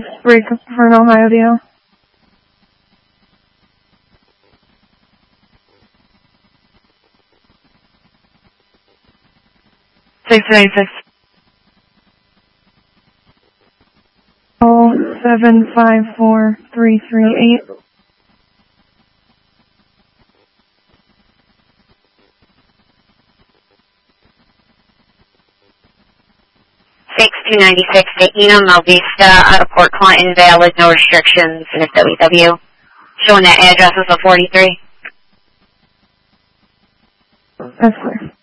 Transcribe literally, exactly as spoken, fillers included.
Break for an Ohio deal. six nine six. Oh, seven five four three three eight. six two nine six to Enum, Mel Vista, out of Port Clinton, valid, no restrictions, and it's W W. Showing that address is a forty-three. That's clear.